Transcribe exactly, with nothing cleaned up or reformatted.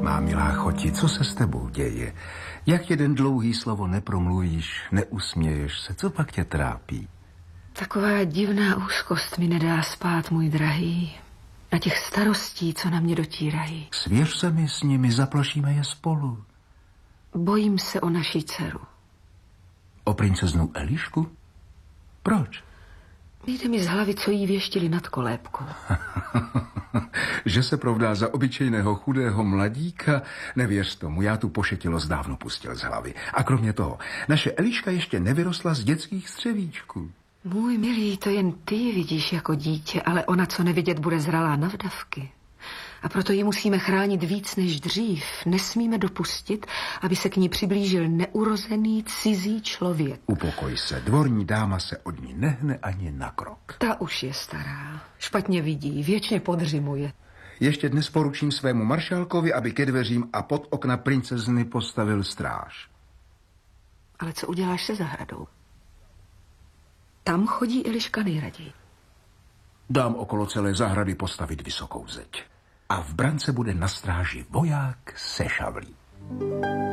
Má milá choti, co se s tebou děje? Jak jeden dlouhý slovo nepromluvíš, neusměješ se, co pak tě trápí? Taková divná úzkost mi nedá spát, můj drahý. A těch starostí, co na mě dotírají. Svěř se mi s nimi, zaplašíme je spolu. Bojím se o naši dceru. O princeznu Elišku? Proč? Jde mi z hlavy, co jí věštili nad kolébkou. Že se provdá za obyčejného chudého mladíka? Nevěř tomu, já tu pošetilost dávno pustil z hlavy. A kromě toho, naše Eliška ještě nevyrostla z dětských střevíčků. Můj milý, to jen ty vidíš jako dítě, ale ona, co nevidět, bude zralá na vdavky. A proto ji musíme chránit víc než dřív. Nesmíme dopustit, aby se k ní přiblížil neurozený cizí člověk. Upokoj se, dvorní dáma se od ní nehne ani na krok. Ta už je stará, špatně vidí, věčně podřimuje. Ještě dnes poručím svému maršálkovi, aby ke dveřím a pod okna princezny postavil stráž. Ale co uděláš se zahradou? Tam chodí Eliška nejraději. Dám okolo celé zahrady postavit vysokou zeď. A v brance bude na stráži voják se šavlí.